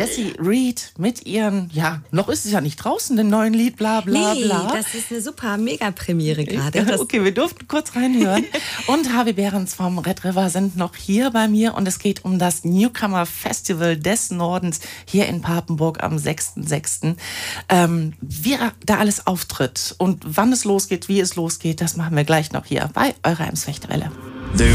Jessie Reed mit ihren, ja, noch ist es ja nicht draußen, den neuen Lied, bla bla bla. Nee, das ist eine super Mega-Premiere gerade. Okay, wir durften kurz reinhören. Und Harvey Behrens vom Red River sind noch hier bei mir und es geht um das Newcomer Festival des Nordens hier in Papenburg am 6.6. Wie da alles auftritt und wann es losgeht, wie es losgeht, das machen wir gleich noch hier bei eurer Emsfechtwelle.